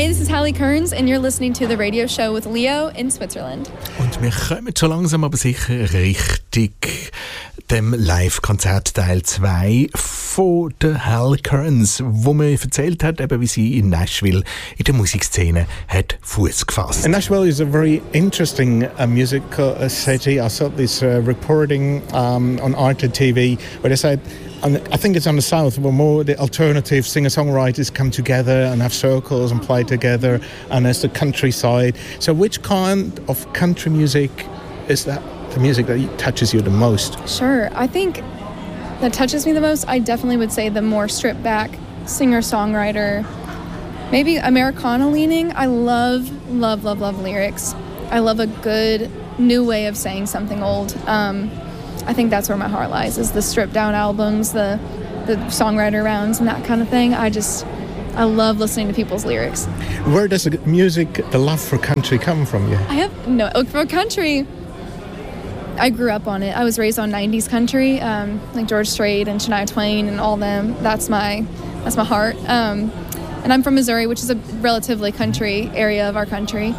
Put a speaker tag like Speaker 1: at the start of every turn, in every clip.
Speaker 1: Hey, this is Hallie Kearns and you're listening to the radio show with Leo in Switzerland.
Speaker 2: Und wir kommen schon langsam aber sicher richtig dem Live-Konzert Teil 2 von der Hallie Kearns, wo mir erzählt hat, eben wie sie in Nashville in der Musikszene hat Fuß gefasst.
Speaker 3: And Nashville is a very interesting musical city. I saw this reporting on RTV where they said, and I think it's on the south, where more the alternative singer-songwriters come together and have circles and play together, and there's the countryside. So which kind of country music is that the music that touches you the most?
Speaker 1: Sure. I think that touches me the most, I definitely would say the more stripped-back singer-songwriter, maybe Americana-leaning. I love lyrics. I love a good new way of saying something old. I think that's where my heart lies, is the stripped-down albums, the songwriter rounds and that kind of thing. I love listening to people's lyrics.
Speaker 3: Where does the music, the love for country come from you?
Speaker 1: For country, I grew up on it. I was raised on 90s country, like George Strait and Shania Twain and all them. That's my heart. And I'm from Missouri, which is a relatively country area of our country.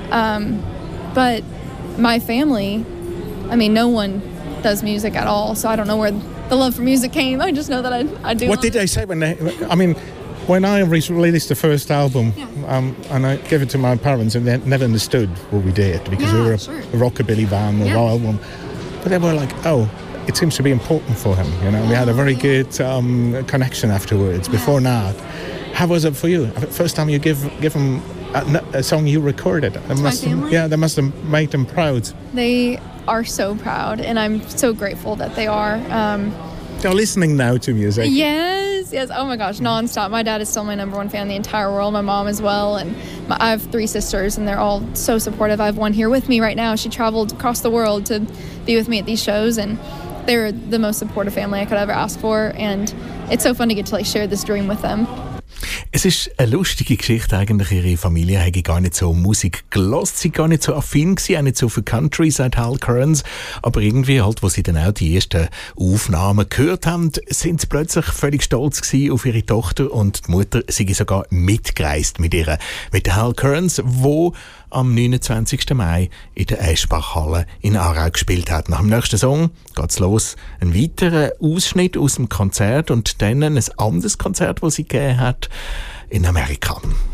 Speaker 1: But my family, no one does music at all, so I don't know where the love for music came. I just know that I do.
Speaker 3: What did they say when I released the first album, and I gave it to my parents, and they never understood what we did because we were a rockabilly band, a royal one. But they were like, "Oh, it seems to be important for him." We had a very good connection afterwards. Before that, how was it for you? First time you give them a song you recorded,
Speaker 1: my family?
Speaker 3: That must have made them proud.
Speaker 1: They are so proud, and I'm so grateful that they are.
Speaker 3: They're listening now to music.
Speaker 1: Yes. Oh my gosh, nonstop. My dad is still my number one fan in the entire world. My mom as well, and I have 3 sisters, and they're all so supportive. I have one here with me right now. She traveled across the world to be with me at these shows, and they're the most supportive family I could ever ask for, and it's so fun to get to share this dream with them.
Speaker 2: Es ist eine lustige Geschichte eigentlich. Ihre Familie hätte gar nicht so Musik gehört, sie gar nicht so affin gewesen, auch nicht so für Country, sagt Hallie Kearns. Aber irgendwie halt, wo sie dann auch die ersten Aufnahmen gehört haben, sind sie plötzlich völlig stolz gewesen auf ihre Tochter, und die Mutter sei sogar mitgereist mit der Hallie Kearns, wo am 29. Mai in der Eschbachhalle in Aarau gespielt hat. Nach dem nächsten Song geht's los. Ein weiterer Ausschnitt aus dem Konzert und dann ein anderes Konzert, das sie gegeben hat in Amerika.